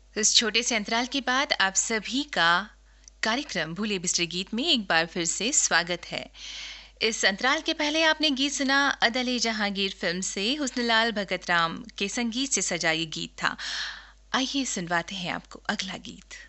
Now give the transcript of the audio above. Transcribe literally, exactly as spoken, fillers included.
तो इस छोटे से अंतराल के बाद आप सभी का कार्यक्रम भूले बिसरे गीत में एक बार फिर से स्वागत है। इस अंतराल के पहले आपने गीत सुना अदले जहांगीर फिल्म से हुस्नलाल भगत राम के संगीत से सजा ये गीत था। आइए सुनवाते हैं आपको अगला गीत।